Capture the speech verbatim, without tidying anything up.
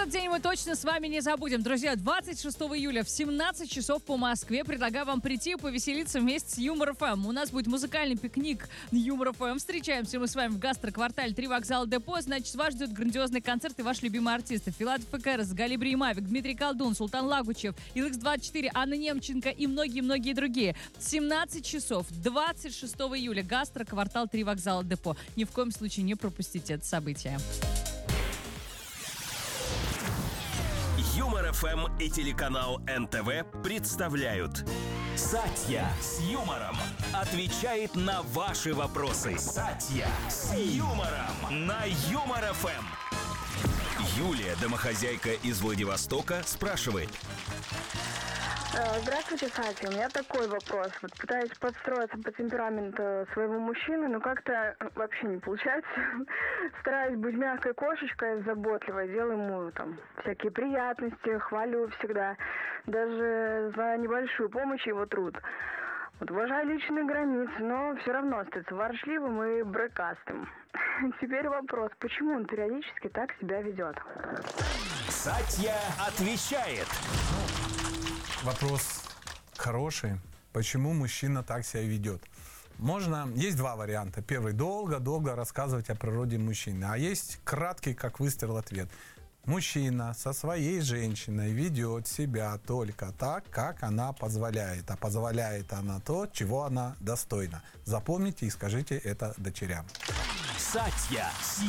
Этот день мы точно с вами не забудем. Друзья, двадцать шестого июля в семнадцать часов по Москве предлагаю вам прийти и повеселиться вместе с Юмор ФМ. У нас будет музыкальный пикник Юмор ФМ. Встречаемся мы с вами в гастроквартале три вокзала Депо. Значит, вас ждет грандиозный концерт и ваши любимые артисты. Филатов и Кэрос, Галибри и Мавик, Дмитрий Колдун, Султан Лагучев, эл икс двадцать четыре, Анна Немченко и многие-многие другие. семнадцать часов двадцать шестого июля. Гастроквартал три вокзала Депо. Ни в коем случае не пропустите это событие. Юмор ФМ и телеканал эн тэ вэ представляют «Сатья с юмором» отвечает на ваши вопросы. «Сатья с юмором» на Юмор ФМ. Юлия, домохозяйка из Владивостока, спрашивает. Здравствуйте, Сатья. У меня такой вопрос. Вот пытаюсь подстроиться по темпераменту своего мужчины, но как-то вообще не получается. Стараюсь быть мягкой кошечкой, заботливой, делаю ему там всякие приятности, хвалю всегда, даже за небольшую помощь его труд. Вот, уважаю личные границы, но все равно остается ворчливым и брыкастым. Теперь вопрос, почему он периодически так себя ведет? Сатья отвечает. Вопрос хороший. Почему мужчина так себя ведет? Можно, есть два варианта. Первый, долго-долго рассказывать о природе мужчины. А есть краткий, как выстрел, ответ. Мужчина со своей женщиной ведет себя только так, как она позволяет. А позволяет она то, чего она достойна. Запомните и скажите это дочерям. Сатья с